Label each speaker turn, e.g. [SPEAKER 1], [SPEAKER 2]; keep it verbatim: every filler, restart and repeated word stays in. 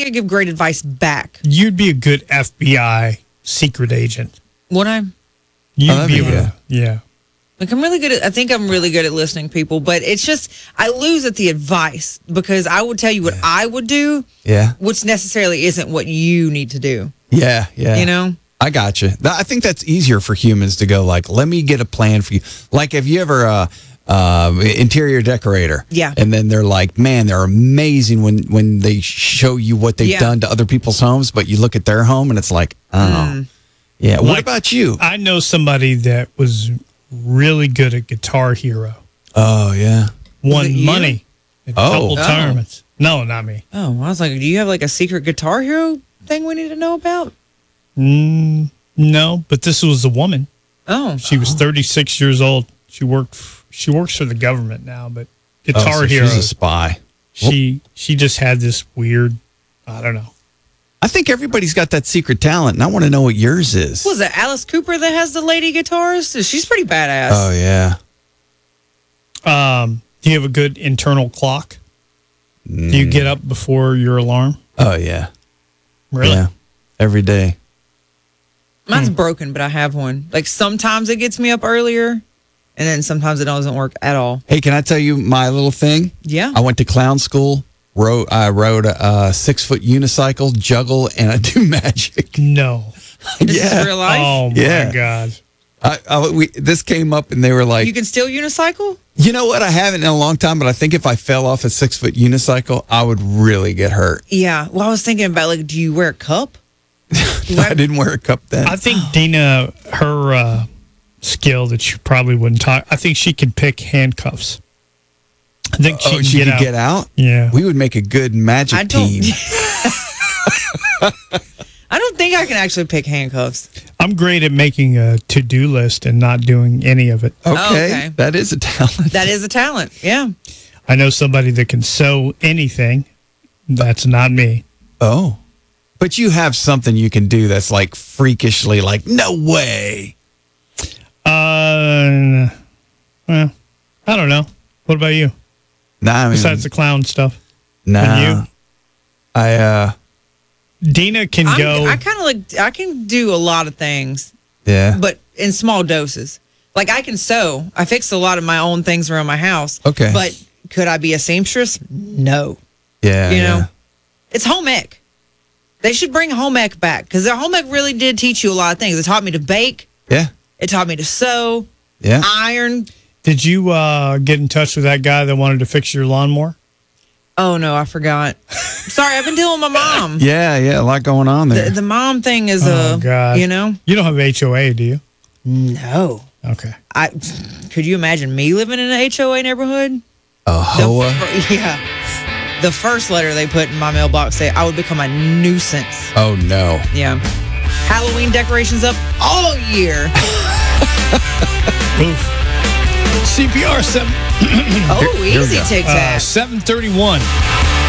[SPEAKER 1] going to give great advice back.
[SPEAKER 2] You'd be a good F B I secret agent.
[SPEAKER 1] Would I?
[SPEAKER 2] You'd
[SPEAKER 3] Oh,
[SPEAKER 2] be able
[SPEAKER 3] yeah.
[SPEAKER 2] to, yeah.
[SPEAKER 1] Like, I'm really good at, I think I'm really good at listening to people, but it's just, I lose at the advice because I would tell you what I would do,
[SPEAKER 3] Yeah.
[SPEAKER 1] which necessarily isn't what you need to do.
[SPEAKER 3] Yeah. Yeah.
[SPEAKER 1] You know?
[SPEAKER 3] I got you. I think that's easier for humans to go like, let me get a plan for you. Like, have you ever, uh, uh, interior decorator?
[SPEAKER 1] Yeah.
[SPEAKER 3] And then they're like, man, they're amazing when, when they show you what they've
[SPEAKER 1] Yeah.
[SPEAKER 3] done to other people's homes, but you look at their home and it's like, oh. Yeah. What
[SPEAKER 2] Like,
[SPEAKER 3] about you?
[SPEAKER 2] I know somebody that was really good at Guitar Hero.
[SPEAKER 3] Oh, yeah.
[SPEAKER 2] Won
[SPEAKER 1] it you?
[SPEAKER 2] money at a
[SPEAKER 3] Oh.
[SPEAKER 2] couple
[SPEAKER 1] Oh.
[SPEAKER 2] tournaments. No, not me.
[SPEAKER 1] Oh, I was like, do you have like a secret Guitar Hero thing we need to know about?
[SPEAKER 2] Mm, no, but this was a woman.
[SPEAKER 1] Oh.
[SPEAKER 2] She was thirty-six years old. She worked. f- She works for the government now, but Guitar
[SPEAKER 3] Oh, so
[SPEAKER 2] Hero.
[SPEAKER 3] she's a spy.
[SPEAKER 2] She she just had this weird. I don't know.
[SPEAKER 3] I think everybody's got that secret talent, and I want to know what yours is.
[SPEAKER 1] Was it Alice Cooper that has the lady guitarist? She's pretty badass.
[SPEAKER 3] Oh, yeah.
[SPEAKER 2] Um, do you have a good internal clock? Do you get up before your alarm?
[SPEAKER 3] Oh, yeah.
[SPEAKER 2] Really?
[SPEAKER 3] Yeah. Every day.
[SPEAKER 1] Mine's
[SPEAKER 2] Hmm.
[SPEAKER 1] broken, but I have one. Like sometimes it gets me up earlier, and then sometimes it doesn't work at all.
[SPEAKER 3] Hey, can I tell you my little thing?
[SPEAKER 1] Yeah.
[SPEAKER 3] I went to clown school. Rode, I rode a, a six foot unicycle, juggle, and I do magic.
[SPEAKER 2] No.
[SPEAKER 1] This
[SPEAKER 3] yeah.
[SPEAKER 1] is real life.
[SPEAKER 2] Oh my
[SPEAKER 3] Yeah.
[SPEAKER 2] God.
[SPEAKER 3] I, I, we, this came up and they were like,
[SPEAKER 1] You can still unicycle?
[SPEAKER 3] you know what? I haven't in a long time, but I think if I fell off a six foot unicycle, I would really get hurt.
[SPEAKER 1] Yeah. Well, I was thinking about like, do you wear a cup?
[SPEAKER 3] I didn't wear a cup then.
[SPEAKER 2] I think Dina, her uh, skill that you probably wouldn't talk. I think she could pick handcuffs. I think she
[SPEAKER 3] oh,
[SPEAKER 2] can
[SPEAKER 3] she
[SPEAKER 2] get
[SPEAKER 3] could
[SPEAKER 2] out.
[SPEAKER 3] get out?
[SPEAKER 2] Yeah.
[SPEAKER 3] We would make a good magic
[SPEAKER 1] I don't.
[SPEAKER 3] team.
[SPEAKER 1] I don't think I can actually pick handcuffs.
[SPEAKER 2] I'm great at making a to-do list and not doing any of it.
[SPEAKER 3] Okay.
[SPEAKER 1] okay.
[SPEAKER 3] That is a talent.
[SPEAKER 1] That is a talent. Yeah.
[SPEAKER 2] I know somebody that can sew anything. That's not me.
[SPEAKER 3] Oh. But you have something you can do that's like freakishly like, no way.
[SPEAKER 2] Uh, well, I don't know. What about you?
[SPEAKER 3] Nah, I mean,
[SPEAKER 2] Besides the clown stuff,
[SPEAKER 3] nah.
[SPEAKER 2] and you?
[SPEAKER 3] I, uh,
[SPEAKER 2] Dina can
[SPEAKER 1] I'm,
[SPEAKER 2] go.
[SPEAKER 1] I kind of like, I can do a lot of things,
[SPEAKER 3] yeah.
[SPEAKER 1] but in small doses. Like I can sew. I fix a lot of my own things around my house.
[SPEAKER 3] Okay.
[SPEAKER 1] But could I be a seamstress? No.
[SPEAKER 3] yeah.
[SPEAKER 1] You
[SPEAKER 3] yeah.
[SPEAKER 1] know, it's home ec. They should bring home ec back because their home ec really did teach you a lot of things. It taught me to bake.
[SPEAKER 3] Yeah.
[SPEAKER 1] It taught me to sew,
[SPEAKER 3] Yeah.
[SPEAKER 1] iron.
[SPEAKER 2] Did you uh, get in touch with that guy that wanted to fix your lawnmower?
[SPEAKER 1] Oh no, I forgot. Sorry, I've been dealing with my mom.
[SPEAKER 3] Yeah. Yeah. A lot going on there.
[SPEAKER 1] The, the mom thing is
[SPEAKER 2] Oh,
[SPEAKER 1] uh,
[SPEAKER 2] God.
[SPEAKER 1] you know,
[SPEAKER 2] You don't have H O A, do you?
[SPEAKER 1] no.
[SPEAKER 2] Okay.
[SPEAKER 1] I could you imagine me living in an H O A neighborhood?
[SPEAKER 3] a
[SPEAKER 1] The
[SPEAKER 3] hoa.
[SPEAKER 1] fir- yeah. The first letter they put in my mailbox said I would become a nuisance.
[SPEAKER 3] Oh, no.
[SPEAKER 1] Yeah. Halloween decorations up all year.
[SPEAKER 2] Oof. C P R seven
[SPEAKER 1] Oh,
[SPEAKER 3] Here- here we
[SPEAKER 1] easy
[SPEAKER 3] go.
[SPEAKER 1] tic
[SPEAKER 2] uh,
[SPEAKER 1] tac.
[SPEAKER 2] seven thirty one.